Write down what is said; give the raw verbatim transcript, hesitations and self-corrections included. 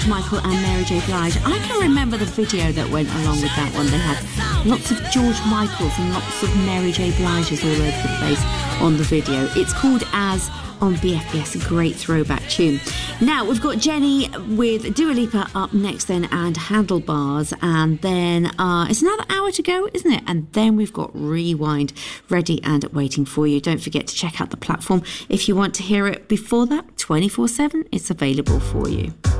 Michael and Mary J. Blige. I can remember the video that went along with that one. They had lots of George Michaels and lots of Mary J. Bliges all over the place on the video. It's called As on B F B S, a great throwback tune. Now, we've got Jenny with Dua Lipa up next then, and Handlebars, and then uh, it's another hour to go, isn't it? And then we've got Rewind ready and waiting for you. Don't forget to check out the platform if you want to hear it before that. twenty-four seven, it's available for you.